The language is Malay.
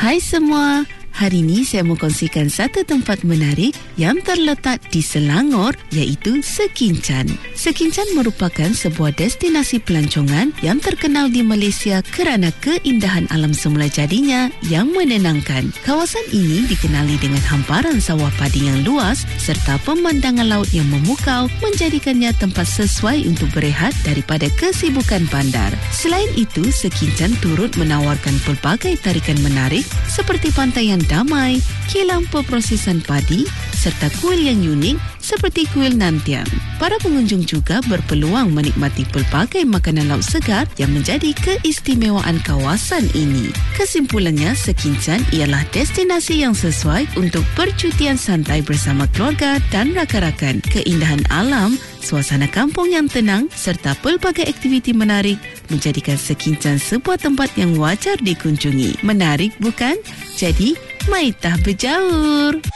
Hai semua, hari ini saya mau kongsikan satu tempat menarik yang terletak di Selangor, iaitu Sekincan. Sekincan merupakan sebuah destinasi pelancongan yang terkenal di Malaysia kerana keindahan alam semula jadinya yang menenangkan. Kawasan ini dikenali dengan hamparan sawah padi yang luas serta pemandangan laut yang memukau, menjadikannya tempat sesuai untuk berehat daripada kesibukan bandar. Selain itu, Sekincan turut menawarkan pelbagai tarikan menarik seperti pantai yang damai, kilang peprosesan padi serta kuil yang unik seperti kuil Nantiang. Para pengunjung juga berpeluang menikmati pelbagai makanan laut segar yang menjadi keistimewaan kawasan ini. Kesimpulannya, Sekincan ialah destinasi yang sesuai untuk percutian santai bersama keluarga dan rakan-rakan. Keindahan alam, suasana kampung yang tenang serta pelbagai aktiviti menarik menjadikan Sekincan sebuah tempat yang wajar dikunjungi. Menarik bukan? Jadi, maitah berjaur!